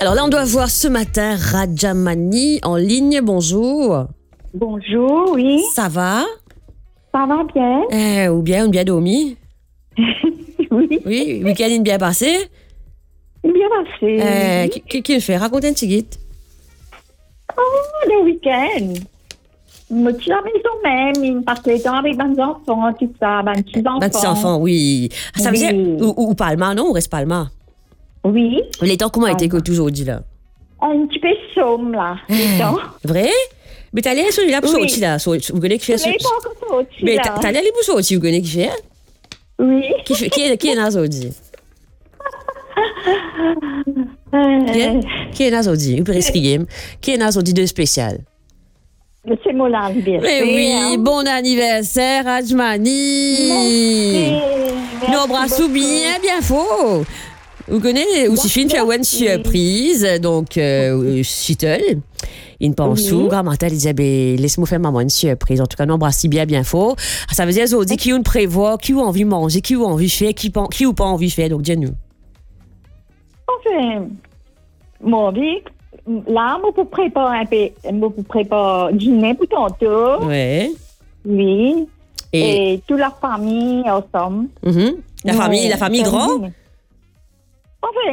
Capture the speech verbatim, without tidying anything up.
Alors là, on doit voir ce matin Rajamani en ligne. Bonjour. Bonjour, oui. Ça va? Ça va bien? Eh, ou bien, ou bien dormi? Oui. Oui, week-end est bien passé? Bien passé. Eh, oui. qui, qui, qui le fait? Raconte un petit guide. Oh, le week-end. Je suis à la maison même. Il passe le temps avec mes enfants, tout ça, mes petits enfants. Un petit enfant, oui. Ah, ça veut Oui. dire, ou, ou, ou Palma, non? Ou reste Palma? Oui. Les temps, comment a été Palma. que aujourd'hui, là? Un petit peu somme, là. Les temps. Vrai? Mais t'as l'air celui-là pour Oui. sortir, là. Sur- Vous connaissez qui Je fait n'ai ce- pas encore sorti, Mais là. t'as t'as l'air pour sortir, vous connaissez qui fait? Oui. Qui, fait- qui est, qui est là aujourd'hui? Qui Euh, est, qui est là aujourd'hui? Vous pouvez expliquer. Qui est là aujourd'hui de spécial? c'est mon anniversaire. Mais oui, hein. bon anniversaire, Rajmani! Merci. Nous embrassons beaucoup. bien, bien faux! Vous connaissez aussi fin faire une Merci. surprise, donc, euh, Chittle. Il pense Oui. où, grand-mère, il disait, ben, laisse-moi faire maman une surprise. En tout cas, nous embrassons bien, bien faux. Ça veut dire, aujourd'hui, qui on prévoit, qui a envie de manger, qui a envie de faire, qui, pen- qui ou pas envie de faire, donc, dis-nous. Enfin, mon vie, là, je peux préparer un peu, je peux préparer dîner pour tantôt. Ouais. Oui. Et, Et toute la famille ensemble. mhm. La Nous, famille, la famille on fait grand? dîner. Enfin,